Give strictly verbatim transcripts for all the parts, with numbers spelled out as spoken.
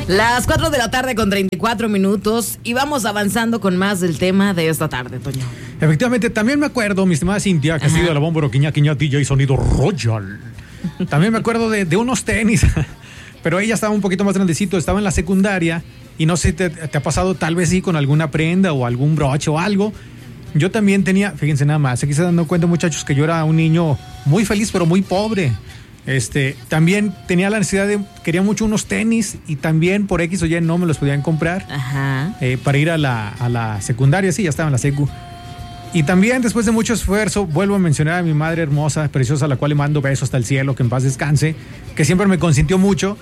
Las cuatro de la tarde con treinta y cuatro minutos y vamos avanzando con más del tema de esta tarde, Toño. Efectivamente, también me acuerdo, mi estimada Cintia, que ha sido de la Bómboro, Quiña, Quiña, D J Sonido Royal. También me acuerdo de, de unos tenis, pero ella estaba un poquito más grandecito, estaba en la secundaria y no sé, te, te ha pasado tal vez sí con alguna prenda o algún broche o algo. Yo también tenía, fíjense nada más, aquí se dan cuenta, muchachos, que yo era un niño muy feliz pero muy pobre. Este, también tenía la necesidad de, quería mucho unos tenis y también por X o Y no me los podían comprar. Ajá. Eh, para ir a la, a la secundaria, sí, ya estaba en la secu. Y también después de mucho esfuerzo, vuelvo a mencionar a mi madre hermosa, preciosa, a la cual le mando besos hasta el cielo, que en paz descanse, que siempre me consintió mucho.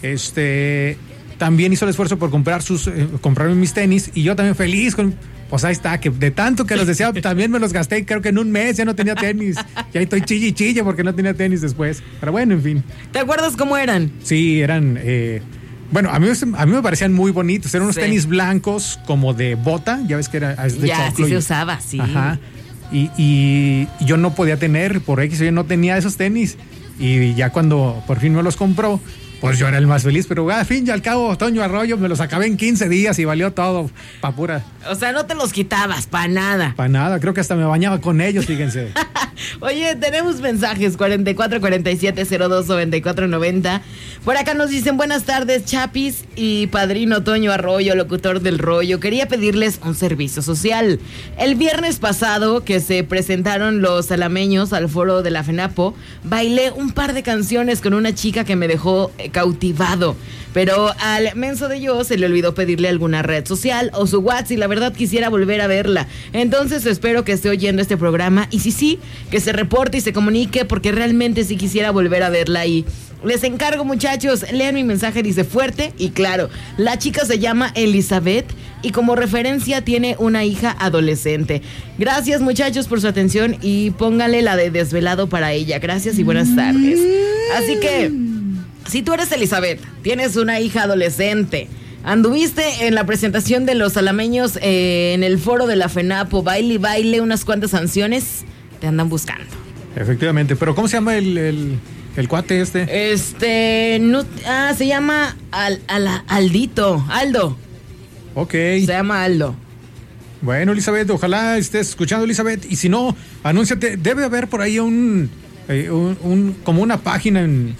Este, también hizo el esfuerzo por comprar sus, eh, comprarme mis tenis y yo también feliz con... Pues ahí está, que de tanto que los deseaba, también me los gasté y creo que en un mes ya no tenía tenis. Y ahí estoy chille y chille porque no tenía tenis después. Pero bueno, en fin. ¿Te acuerdas cómo eran? Sí, eran... Eh, bueno, a mí, a mí me parecían muy bonitos. Eran unos sí. tenis blancos como de bota. Ya ves que era es de ya, choclo. sí y, se usaba, sí. Ajá. Y, y yo no podía tener, por X o Y no tenía esos tenis. Y ya cuando por fin me los compró, pues yo era el más feliz, pero a fin y al cabo, Toño Arroyo, me los acabé en quince días y valió todo, pa' pura. O sea, no te los quitabas, pa' nada. Pa' nada, creo que hasta me bañaba con ellos, fíjense. Oye, tenemos mensajes, cuarenta y cuatro cuarenta y siete cero dos noventa y cuatro noventa. Por acá nos dicen, buenas tardes, Chapis y padrino Toño Arroyo, locutor del rollo. Quería pedirles un servicio social. El viernes pasado, que se presentaron los alameños al foro de la FENAPO, bailé un par de canciones con una chica que me dejó cautivado, pero al menso de yo se le olvidó pedirle alguna red social o su WhatsApp y la verdad quisiera volver a verla. Entonces espero que esté oyendo este programa y si sí, que se reporte y se comunique porque realmente sí quisiera volver a verla y les encargo, muchachos, lean mi mensaje, dice fuerte y claro. La chica se llama Elizabeth y como referencia tiene una hija adolescente. Gracias, muchachos, por su atención y pónganle la de desvelado para ella. Gracias y buenas tardes. Así que si tú eres Elizabeth, tienes una hija adolescente, anduviste en la presentación de los alameños eh, en el foro de la FENAPO, baile y baile, unas cuantas sanciones, te andan buscando. Efectivamente, pero ¿cómo se llama el, el, el cuate este? Este, no, ah, se llama Al, Al, Aldito, Aldo. Ok. Se llama Aldo. Bueno, Elizabeth, ojalá estés escuchando, Elizabeth, y si no, anúnciate, debe haber por ahí un, eh, un, un como una página en...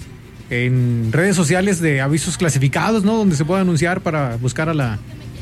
en redes sociales de avisos clasificados, ¿no? Donde se puede anunciar para buscar a la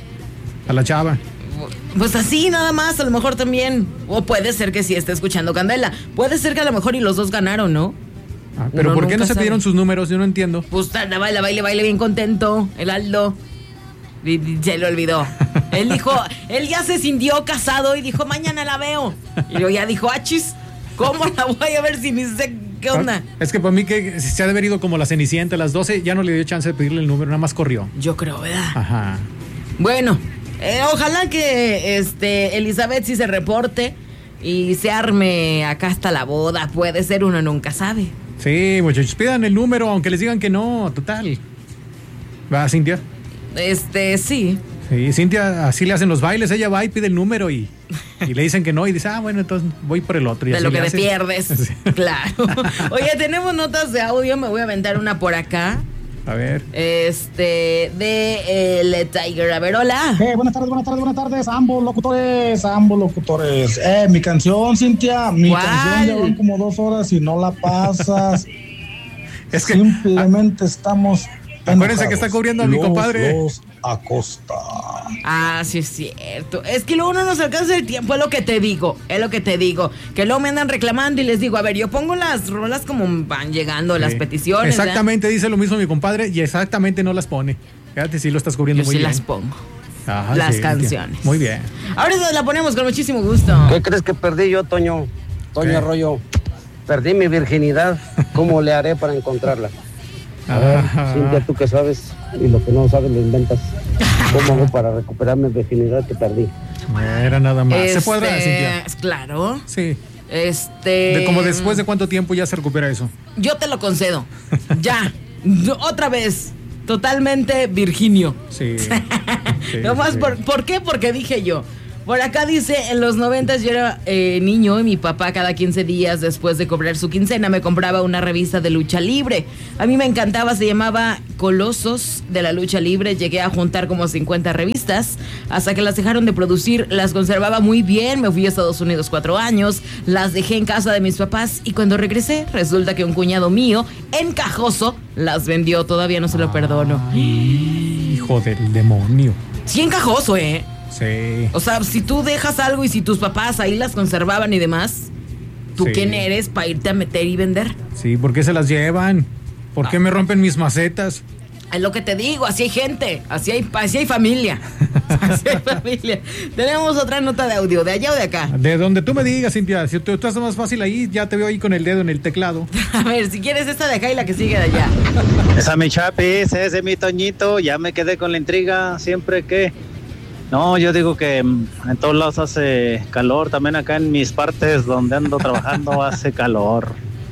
a la chava. Pues así nada más, a lo mejor también. O puede ser que sí esté escuchando Candela. Puede ser que a lo mejor y los dos ganaron, ¿no? Ah, pero Uno ¿por qué no se sabe. pidieron sus números? Yo no entiendo. Pues la baila, baile, baile bien contento, el Aldo. Y, y se le olvidó. Él dijo, él ya se sintió casado y dijo, mañana la veo. Y luego ya dijo, achis, ¿cómo la voy a ver si ni sé qué onda? Es que para mí que se ha de haber ido como la Cenicienta a las doce, ya no le dio chance de pedirle el número, nada más corrió. Yo creo, ¿verdad? Ajá. Bueno, eh, ojalá que este Elizabeth sí se reporte y se arme acá hasta la boda. Puede ser, uno nunca sabe. Sí, muchachos, pidan el número, aunque les digan que no, total. ¿Va, Cintia? Este, sí. Sí, Cintia, así le hacen los bailes, ella va y pide el número y, y le dicen que no y dice, ah, bueno, entonces voy por el otro. Y de así lo que te hace. pierdes. Sí. Claro. Oye, tenemos notas de audio, me voy a aventar una por acá. A ver. Este, de el Tiger. A ver, hola. Eh, buenas tardes, buenas tardes, buenas tardes, ambos locutores, ambos locutores. Eh, mi canción, Cintia, mi ¿Cuál? canción ya van como dos horas y no la pasas. Es que simplemente estamos acuérdense que está cubriendo a mi los, compadre. Los Acosta. Ah, sí es cierto. Es que luego no nos alcanza el tiempo, es lo que te digo, es lo que te digo. Que luego me andan reclamando y les digo, a ver, yo pongo las rolas como van llegando, sí. Las peticiones. Exactamente, ¿verdad? Dice lo mismo mi compadre y exactamente no las pone. Fíjate, sí lo estás cubriendo yo muy sí bien. Las pongo. Ajá, las sí, canciones. Muy bien. Ahorita la ponemos con muchísimo gusto. ¿Qué crees que perdí yo, Toño? Toño ¿Qué? Arroyo. Perdí mi virginidad. ¿Cómo le haré para encontrarla? A ver, Cintia, tú que sabes y lo que no sabes lo inventas. ¿Cómo hago para recuperar mi virginidad que perdí? Era nada más. Este, ¿Se puede, Cintia? Claro. Sí. Este. De como después de cuánto tiempo ya se recupera eso. Yo te lo concedo. Ya. Otra vez. Totalmente Virginio. Sí. sí Nomás sí. Por, ¿por qué? Porque dije yo. Por acá dice, en los noventas yo era eh, niño y mi papá cada quince días después de cobrar su quincena me compraba una revista de lucha libre. A mí me encantaba, se llamaba Colosos de la Lucha Libre. Llegué a juntar como cincuenta revistas hasta que las dejaron de producir. Las conservaba muy bien, me fui a Estados Unidos cuatro años, las dejé en casa de mis papás y cuando regresé resulta que un cuñado mío, encajoso, las vendió. Todavía no se lo perdono. Ay, hijo del demonio. Sí, encajoso, ¿eh? Sí. O sea, si tú dejas algo y si tus papás ahí las conservaban y demás, ¿tú Sí. quién eres para irte a meter y vender? Sí, ¿por qué se las llevan? ¿Por qué me rompen mis macetas? Es lo que te digo, así hay gente, así hay, así hay familia, así hay familia. Tenemos otra nota de audio, ¿de allá o de acá? De donde tú me digas, Cintia. Si tú, tú estás más fácil ahí, ya te veo ahí con el dedo en el teclado. A ver, si quieres esta de acá y la que sigue de allá. Esa mi Chapis, ese mi Toñito, ya me quedé con la intriga, siempre que... No, yo digo que mm, en todos lados hace calor, también acá en mis partes donde ando trabajando hace calor.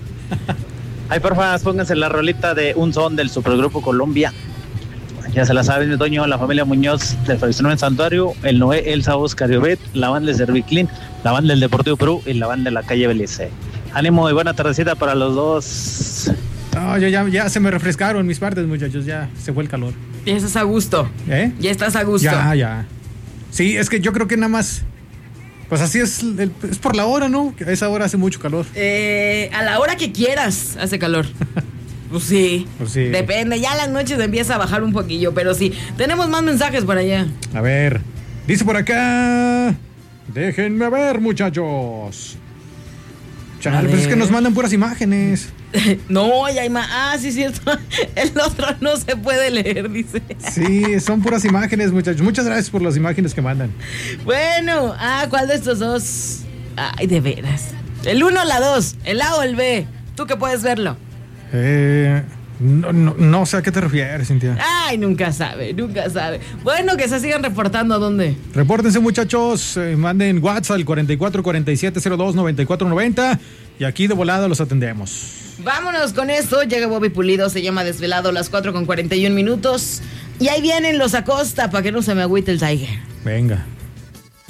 Ay, porfa, pónganse la rolita de Un Son del Supergrupo Colombia. Ya se la saben, el Toño, la familia Muñoz del Fraccionamiento Santuario, el Noé, Elsa, Oscar y Obed, la banda del Serviclín, la banda del Deportivo Perú y la banda de la calle Belice. Ánimo y buena tardecita para los dos. No, yo ya, ya se me refrescaron mis partes, muchachos. Ya se fue el calor. Ya estás a gusto. ¿Eh? Ya estás a gusto. Ya, ya. Sí, es que yo creo que nada más. Pues así es, el- es por la hora, ¿no? Que a esa hora hace mucho calor. Eh, a la hora que quieras hace calor. Pues sí. Pues sí. Depende. Ya las noches empieza a bajar un poquillo, pero sí. Tenemos más mensajes por allá. A ver, dice por acá. Déjenme ver, muchachos. Chale, A pues es que ver. nos mandan puras imágenes. No, ya hay más. Ah, sí, cierto. El otro no se puede leer, dice. Sí, son puras imágenes, muchachos. Muchas gracias por las imágenes que mandan. Bueno, ah, ¿cuál de estos dos? Ay, de veras. El uno o la dos, el A o el B. Tú que puedes verlo. Eh, no, no, no sé a qué te refieres, Cintia. Ay, nunca sabe, nunca sabe. Bueno, que se sigan reportando a dónde. Repórtense, muchachos. Eh, manden WhatsApp al cuarenta y cuatro cuarenta y siete cero dos noventa y cuatro noventa y aquí de volada los atendemos. Vámonos con esto. Llega Bobby Pulido, se llama Desvelado, las cuatro con cuarenta y un minutos. Y ahí vienen los Acosta para que no se me agüite el Tiger. Venga.